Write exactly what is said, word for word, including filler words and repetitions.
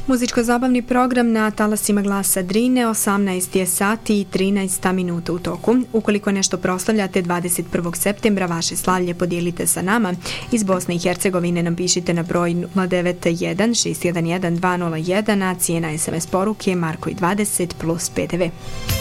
Muzičko-zabavni program na talasima Glasa Drine, osamnaest je sati i trinaest minuta u toku. Ukoliko nešto proslavljate dvadeset prvog septembra, vaše slavlje podijelite sa nama. Iz Bosne i Hercegovine nam pišite na broj nula devet jedan šest jedan jedan dva nula jedan, a cijena es em es poruke Marko i dvadeset plus pe de ve.